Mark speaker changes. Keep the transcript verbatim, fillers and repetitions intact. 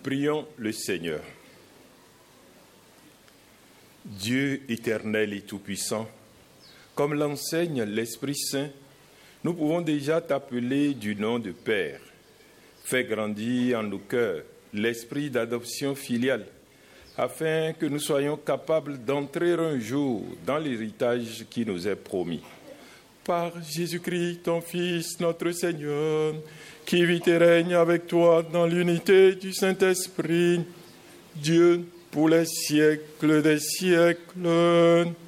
Speaker 1: Prions le Seigneur. Dieu éternel et tout-puissant, comme l'enseigne l'Esprit Saint, nous pouvons déjà t'appeler du nom de Père. Fais grandir en nos cœurs l'esprit d'adoption filiale, afin que nous soyons capables d'entrer un jour dans l'héritage qui nous est promis. Par Jésus-Christ, ton Fils, notre Seigneur, qui vit et règne avec toi dans l'unité du Saint-Esprit, Dieu pour les siècles des siècles.